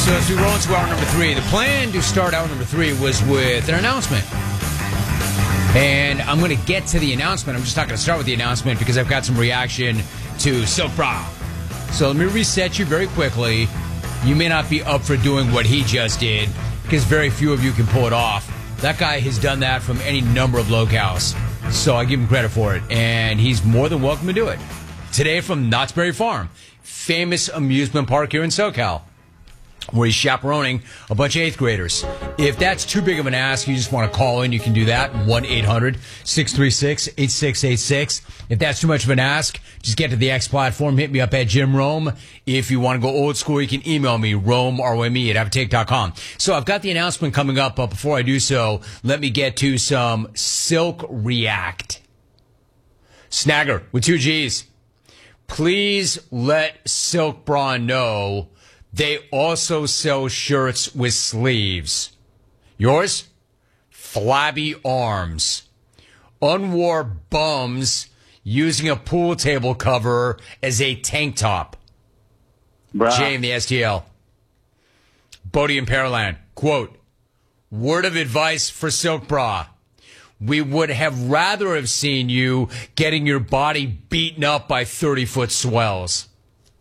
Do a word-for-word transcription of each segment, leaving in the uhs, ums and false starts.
So as we roll into hour number three, the plan to start hour number three was with an announcement. And I'm going to get to the announcement. I'm just not going to start with the announcement because I've got some reaction to Silk Bra. So let me reset you very quickly. You may not be up for doing what he just did because very few of you can pull it off. That guy has done that from any number of locales. So I give him credit for it. And he's more than welcome to do it. Today from Knott's Berry Farm, famous amusement park here in SoCal, where he's chaperoning a bunch of eighth graders. If that's too big of an ask, you just want to call in, you can do that. one eight hundred six three six eight six eight six. If that's too much of an ask, just get to the X platform. Hit me up at Jim Rome. If you want to go old school, you can email me, Rome, R O M E, at avatake dot com. So I've got the announcement coming up, but before I do so, let me get to some Silk React. Snagger with two G's. Please let Silk Bra know they also sell shirts with sleeves. Yours? Flabby arms. Unwore bums using a pool table cover as a tank top. Bruh. Jay in the S T L. Bodie in Pearland. Quote, word of advice for Silk Bra. We would have rather have seen you getting your body beaten up by thirty-foot swells.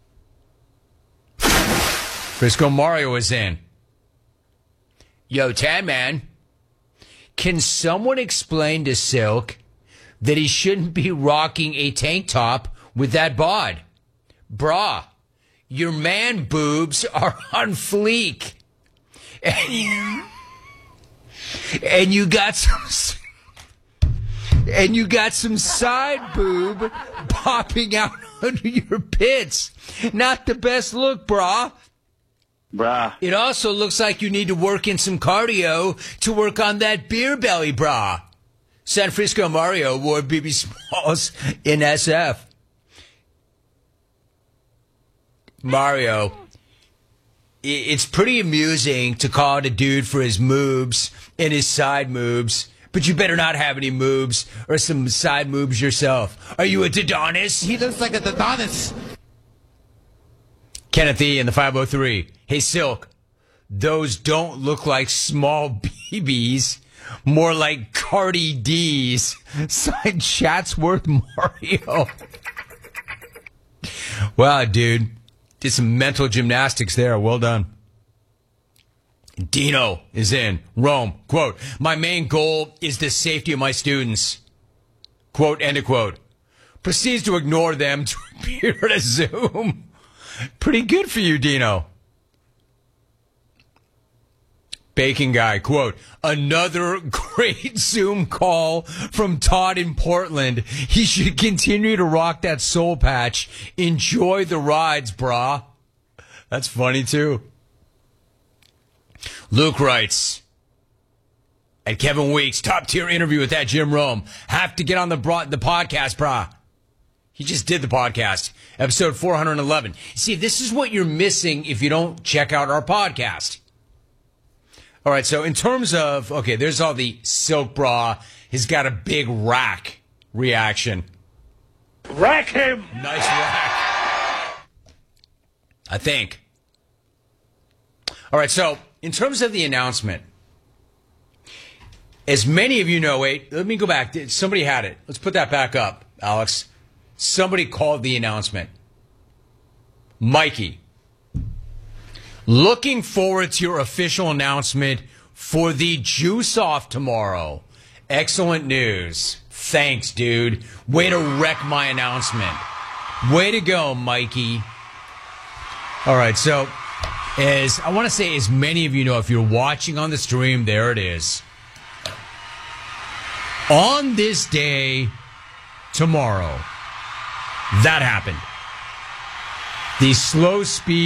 Frisco Mario is in. Yo, Tan Man, can someone explain to Silk that he shouldn't be rocking a tank top with that bod? Brah, your man boobs are on fleek. And you, and you got some... And you got some side boob popping out under your pits. Not the best look, brah. Bruh. It also looks like you need to work in some cardio to work on that beer belly, brah. San Francisco Mario wore B B Smalls in S F. Mario, it's pretty amusing to call it a dude for his moobs and his side moobs. But you better not have any moobs or some side moobs yourself. Are you a Dodonis? He looks like a Dodonis. Kenneth E. in the five oh three. Hey, Silk, those don't look like small B Bs, more like Cardi D's. Signed Chatsworth Mario. Wow, dude. Did some mental gymnastics there. Well done. Dino is in. Rome. Quote, my main goal is the safety of my students. Quote, end of quote. Proceeds to ignore them to appear to Zoom. Pretty good for you, Dino. Baking Guy, quote, another great Zoom call from Todd in Portland. He should continue to rock that soul patch. Enjoy the rides, brah. That's funny, too. Luke writes, at Kevin Weeks, top tier interview with that Jim Rome. Have to get on the bro- the podcast, brah. He just did the podcast, episode four eleven. See, this is what you're missing if you don't check out our podcast. All right, so in terms of, okay, there's all the Silk Bra. He's got a big rack reaction. Rack him! Nice rack. I think. All right, so in terms of the announcement, as many of you know, wait, let me go back. Somebody had it. Let's put that back up, Alex. Somebody called the announcement. Mikey. Looking forward to your official announcement for the Juice Off tomorrow. Excellent news. Thanks, dude. Way to wreck my announcement. Way to go, Mikey. All right, so as I want to say, as many of you know, if you're watching on the stream, there it is. On this day tomorrow, that happened. The slow speed